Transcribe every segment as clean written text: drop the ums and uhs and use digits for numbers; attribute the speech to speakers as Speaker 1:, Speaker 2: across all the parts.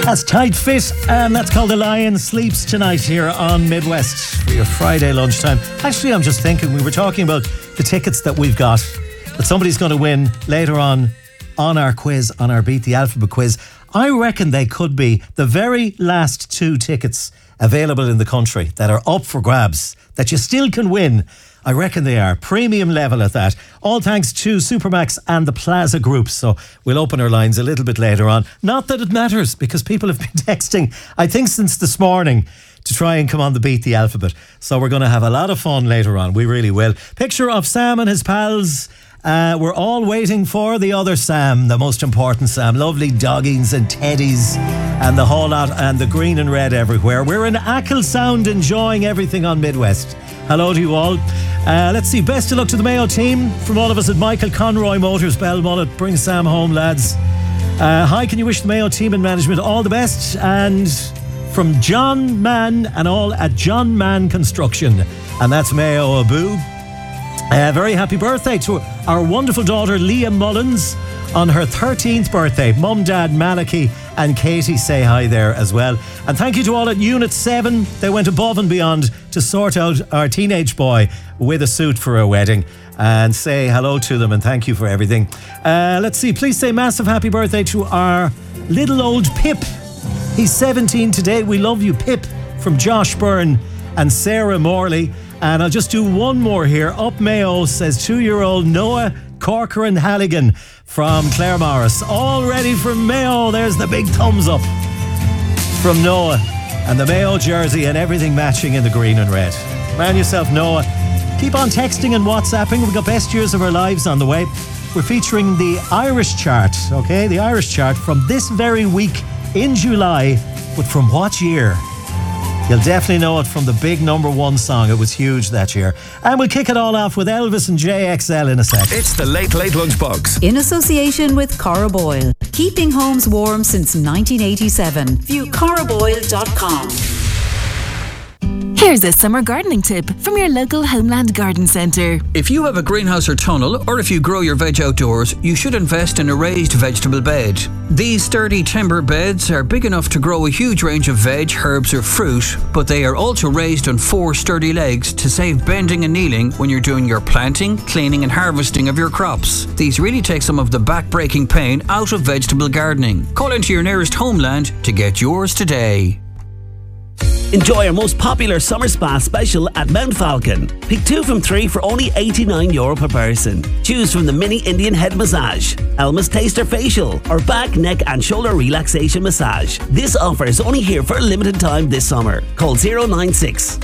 Speaker 1: That's Tight Fit, and that's called The Lion Sleeps Tonight here on Midwest for your Friday lunchtime. Actually, I'm just thinking, we were talking about the tickets that we've got that somebody's going to win later on our quiz, on our Beat the Alphabet quiz. I reckon they could be the very last 2 tickets available in the country that are up for grabs, that you still can win. I reckon they are. Premium level at that. All thanks to Supermax and the Plaza Group. So we'll open our lines a little bit later on. Not that it matters, because people have been texting, I think since this morning, to try and come on the Beat the Alphabet. So we're going to have a lot of fun later on. We really will. Picture of Sam and his pals. We're all waiting for the other Sam, the most important Sam. Lovely doggies and teddies and the whole lot, and the green and red everywhere. We're in Achill Sound, enjoying everything on Midwest. Hello to you all. Let's see, best of luck to the Mayo team from all of us at Michael Conroy Motors, Belmullet. Bring Sam home, lads. Hi, can you wish the Mayo team and management all the best? And from John Mann and all at John Mann Construction, and that's Mayo Abu. Very happy birthday to our wonderful daughter Leah Mullins on her 13th birthday. Mum, Dad, Malachy and Katie say hi there as well. And thank you to all at Unit 7. They went above and beyond to sort out our teenage boy with a suit for a wedding. And say hello to them and thank you for everything. Let's see, please say massive happy birthday to our little old Pip. He's 17 today. We love you, Pip, from Josh Byrne and Sarah Morley. And I'll just do one more here. Up Mayo, says 2-year-old Noah Corcoran Halligan from Clare Morris. All ready for Mayo. There's the big thumbs up from Noah. And the Mayo jersey and everything matching in the green and red. Man yourself, Noah. Keep on texting and WhatsApping. We've got Best Years of Our Lives on the way. We're featuring the Irish chart, okay? The Irish chart from this very week in July. But from what year? You'll definitely know it from the big #1 song. It was huge that year. And we'll kick it all off with Elvis and JXL in a sec.
Speaker 2: It's the Late Late Lunch Box.
Speaker 3: In association with Coroboil. Keeping homes warm since 1987. View coroboil.com.
Speaker 4: Here's a summer gardening tip from your local Homeland Garden Centre.
Speaker 5: If you have a greenhouse or tunnel, or if you grow your veg outdoors, you should invest in a raised vegetable bed. These sturdy timber beds are big enough to grow a huge range of veg, herbs or fruit, but they are also raised on 4 sturdy legs to save bending and kneeling when you're doing your planting, cleaning and harvesting of your crops. These really take some of the back-breaking pain out of vegetable gardening. Call into your nearest Homeland to get yours today.
Speaker 6: Enjoy our most popular summer spa special at Mount Falcon. Pick 2 from 3 for only €89 per person. Choose from the mini Indian head massage, Elmer's Taster facial, or back, neck and shoulder relaxation massage. This offer is only here for a limited time this summer. Call 096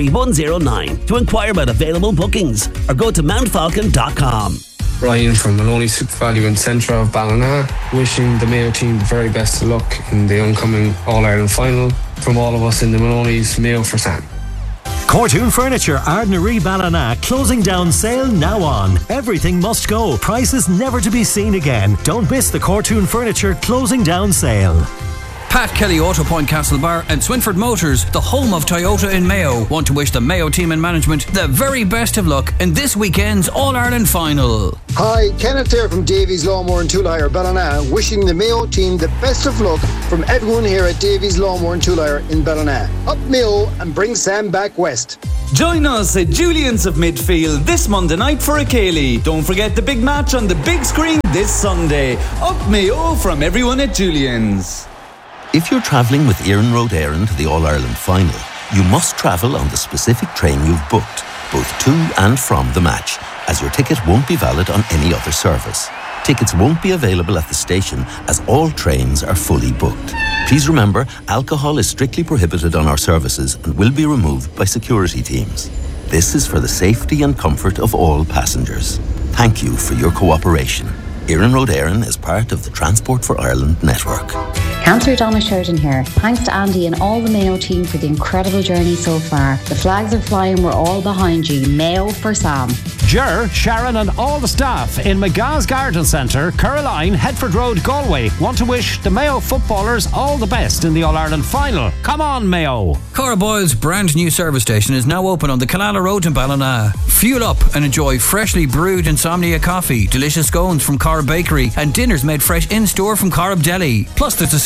Speaker 6: 23109 to inquire about available bookings or go to mountfalcon.com.
Speaker 7: Ryan from Maloney Super Value in Centre of Ballina, wishing the Mayo team the very best of luck in the oncoming All-Ireland final. From all of us in the Maloney's, Mayo for Sam.
Speaker 1: Cortoon Furniture, Ardnaree Ballina, closing down sale now on. Everything must go. Prices never to be seen again. Don't miss the Cortoon Furniture closing down sale.
Speaker 5: Pat Kelly Auto Point Castlebar and Swinford Motors, the home of Toyota in Mayo, want to wish the Mayo team and management the very best of luck in this weekend's All-Ireland final.
Speaker 8: Hi, Kenneth here from Davies Lawnmower and Tool Hire, Ballina, wishing the Mayo team the best of luck from everyone here at Davies Lawnmower and Tool Hire in Ballina. Up Mayo and bring Sam back west.
Speaker 9: Join us at Julian's of Midfield this Monday night for a Ceilidh. Don't forget the big match on the big screen this Sunday. Up Mayo from everyone at Julian's.
Speaker 10: If you're travelling with Éireann Road Éireann to the All-Ireland final, you must travel on the specific train you've booked, both to and from the match, as your ticket won't be valid on any other service. Tickets won't be available at the station as all trains are fully booked. Please remember, alcohol is strictly prohibited on our services and will be removed by security teams. This is for the safety and comfort of all passengers. Thank you for your cooperation. Éireann Road Éireann is part of the Transport for Ireland network.
Speaker 11: Councillor Donna Sheridan here. Thanks to Andy and all the Mayo team for the incredible journey so far. The flags are flying, we're all behind you. Mayo for Sam.
Speaker 12: Ger, Sharon and all the staff in McGah's Garden Centre, Caroline, Headford Road, Galway want to wish the Mayo footballers all the best in the All-Ireland final. Come on, Mayo.
Speaker 5: Coroboil's brand new service station is now open on the Callala Road in Ballina. Fuel up and enjoy freshly brewed Insomnia coffee, delicious scones from Corrib Bakery and dinners made fresh in-store from Corrib Deli. Plus there's a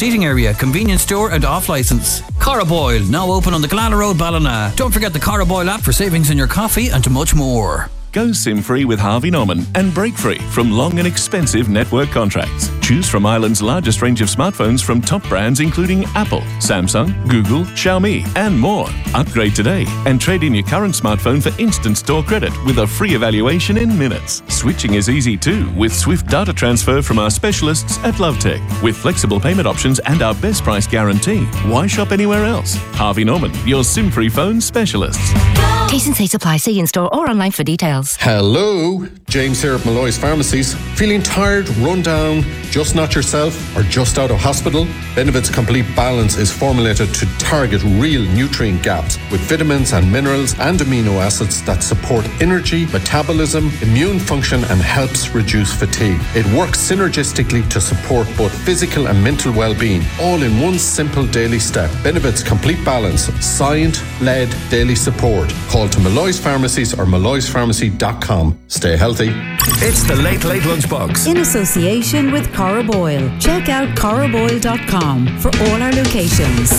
Speaker 5: seating area, convenience store and off-licence. Cara Boyle, now open on the Glala Road, Ballina. Don't forget the Cara Boyle app for savings in your coffee and much more.
Speaker 2: Go SIM-free with Harvey Norman and break free from long and expensive network contracts. Choose from Ireland's largest range of smartphones from top brands including Apple, Samsung, Google, Xiaomi and more. Upgrade today and trade in your current smartphone for instant store credit with a free evaluation in minutes. Switching is easy too with swift data transfer from our specialists at Lovetech. With flexible payment options and our best price guarantee. Why shop anywhere else? Harvey Norman, your SIM-free phone specialists.
Speaker 13: T&C supply. See in store or online for details.
Speaker 14: Hello, James here at Malloy's Pharmacies. Feeling tired, run down, just not yourself, or just out of hospital? Benevit's Complete Balance is formulated to target real nutrient gaps with vitamins and minerals and amino acids that support energy, metabolism, immune function and helps reduce fatigue. It works synergistically to support both physical and mental well-being, all in one simple daily step. Benevit's Complete Balance, science-led daily support. Call to Malloy's Pharmacies or malloyspharmacy.com. Stay healthy.
Speaker 2: It's the Late Late Lunchbox.
Speaker 3: In association with Cara Boyle. Check out caraboyle.com for all our locations.